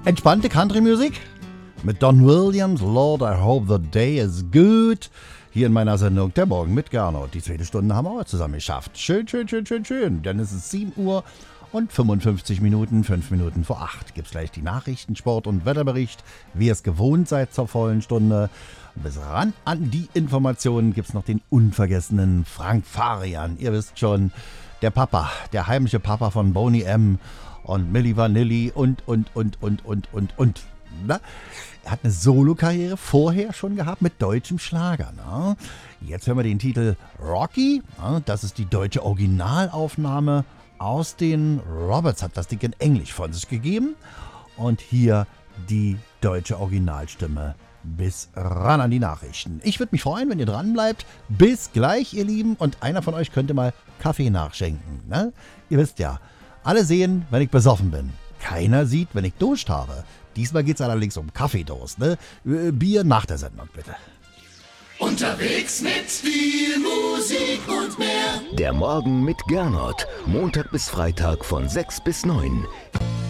Entspannte Country-Musik mit Don Williams, Lord, I hope the day is good. Hier in meiner Sendung Der Morgen mit Gernot. Die zweite Stunde haben wir auch zusammen geschafft. Schön. Dann ist es 7 Uhr und 55 Minuten, 5 Minuten vor 8. Gibt's gleich die Nachrichten, Sport und Wetterbericht, wie ihr es gewohnt seid zur vollen Stunde. Und bis ran an die Informationen gibt's noch den unvergessenen Frank Farian. Ihr wisst schon, der Papa, der heimliche Papa von Boney M. und Milli Vanilli und. Na? Er hat eine Solokarriere vorher schon gehabt mit deutschem Schlager. Ne? Jetzt hören wir den Titel Rocky. Ne? Das ist die deutsche Originalaufnahme. Austin Roberts hat das Ding in Englisch von sich gegeben. Und hier die deutsche Originalstimme. Bis ran an die Nachrichten. Ich würde mich freuen, wenn ihr dran bleibt. Bis gleich, ihr Lieben. Und einer von euch könnte mal Kaffee nachschenken. Ne? Ihr wisst ja, alle sehen, wenn ich besoffen bin. Keiner sieht, wenn ich duscht habe. Diesmal geht es allerdings um Kaffeedurst. Ne? Bier nach der Sendung, bitte. Unterwegs mit viel Musik und mehr. Der Morgen mit Gernot. Montag bis Freitag von 6 bis 9.